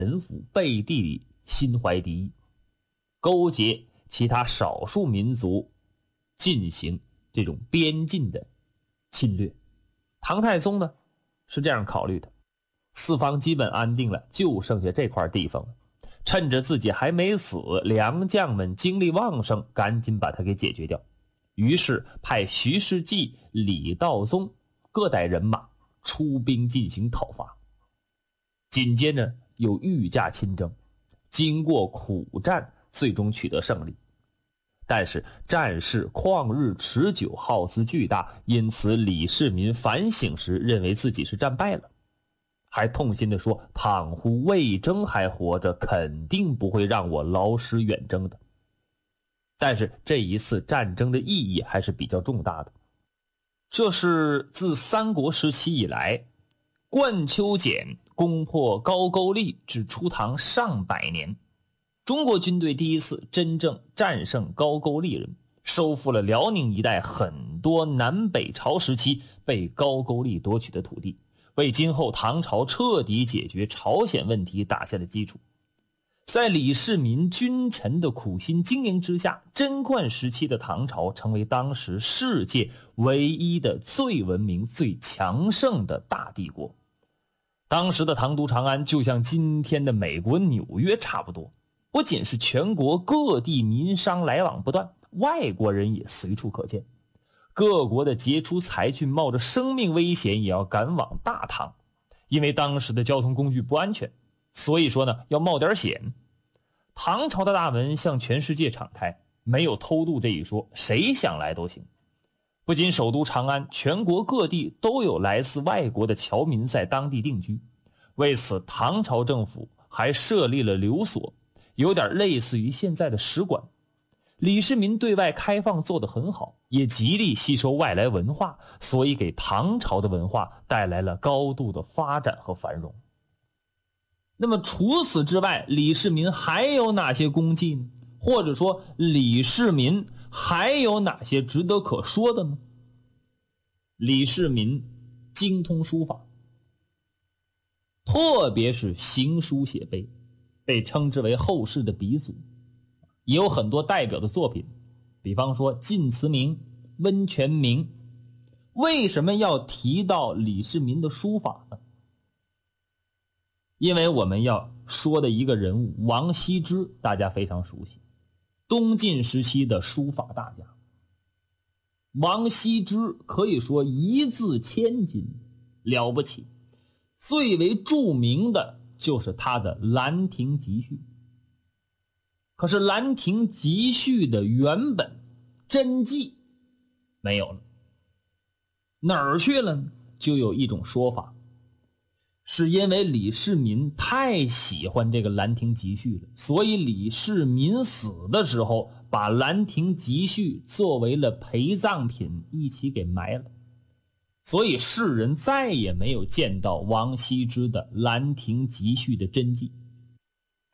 人府背地里心怀敌意，勾结其他少数民族进行这种边境的侵略。唐太宗呢是这样考虑的，四方基本安定了，就剩下这块地方了，趁着自己还没死，良将们精力旺盛，赶紧把它给解决掉。于是派徐世绩、李道宗各带人马出兵进行讨伐。紧接着又御驾亲征，经过苦战，最终取得胜利。但是战事旷日持久，耗资巨大，因此李世民反省时认为自己是战败了，还痛心地说，倘乎魏征还活着，肯定不会让我劳师远征的。但是这一次战争的意义还是比较重大的，这是自三国时期以来，冠丘俭攻破高句丽至初唐上百年，中国军队第一次真正战胜高句丽人，收复了辽宁一带很多南北朝时期被高句丽夺取的土地，为今后唐朝彻底解决朝鲜问题打下了基础。在李世民君臣的苦心经营之下，贞观时期的唐朝成为当时世界唯一的最文明、最强盛的大帝国。当时的唐都长安就像今天的美国纽约差不多，不仅是全国各地民商来往不断，外国人也随处可见。各国的杰出才俊冒着生命危险也要赶往大唐，因为当时的交通工具不安全，所以说呢要冒点险。唐朝的大门向全世界敞开，没有偷渡这一说，谁想来都行。不仅首都长安，全国各地都有来自外国的侨民在当地定居。为此，唐朝政府还设立了留所，有点类似于现在的使馆。李世民对外开放做得很好，也极力吸收外来文化，所以给唐朝的文化带来了高度的发展和繁荣。那么除此之外，李世民还有哪些功绩呢？或者说李世民还有哪些值得可说的呢？李世民精通书法，特别是行书写碑，被称之为后世的鼻祖，也有很多代表的作品，比方说晋祠铭、温泉铭。为什么要提到李世民的书法呢？因为我们要说的一个人物王羲之，大家非常熟悉，东晋时期的书法大家。王羲之可以说一字千金，了不起。最为著名的就是他的《兰亭集序》。可是《兰亭集序》的原本真迹没有了，哪儿去了呢？就有一种说法，是因为李世民太喜欢这个《兰亭集序》了，所以李世民死的时候把《兰亭集序》作为了陪葬品一起给埋了，所以世人再也没有见到王羲之的《兰亭集序》的真迹。